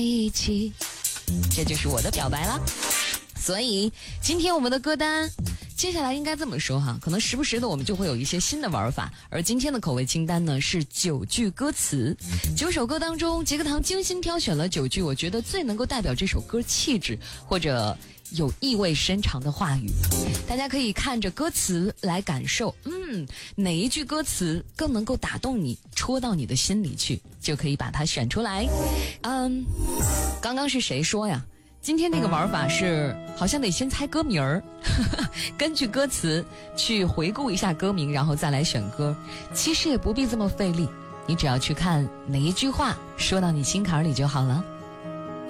一起，这就是我的表白啦。所以今天我们的歌单接下来应该这么说哈，可能时不时的我们就会有一些新的玩法，而今天的口味清单呢是9句歌词，9首歌当中，杰克堂精心挑选了9句我觉得最能够代表这首歌气质或者有意味深长的话语，大家可以看着歌词来感受，哪一句歌词更能够打动你，戳到你的心里去，就可以把它选出来。刚刚是谁说呀？今天那个玩法是好像得先猜歌名儿，根据歌词去回顾一下歌名，然后再来选歌。其实也不必这么费力，你只要去看哪一句话说到你心坎里就好了。